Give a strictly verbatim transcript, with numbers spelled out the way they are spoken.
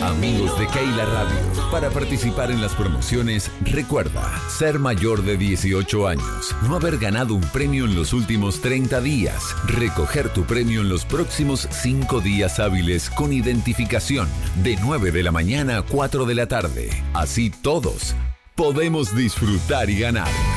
Amigos de Keila Radio. Para participar en las promociones, recuerda ser mayor de dieciocho años, no haber ganado un premio en los últimos treinta días, recoger tu premio en los próximos cinco días hábiles con identificación, de nueve de la mañana a cuatro de la tarde. Así todos podemos disfrutar y ganar.